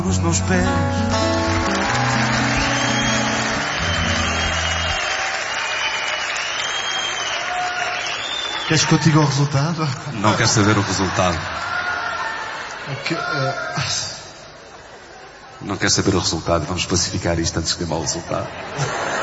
os meus pés. Queres que eu te diga o resultado? Não quero saber o resultado. Não quero saber o resultado. Vamos pacificar isto antes de dar o resultado.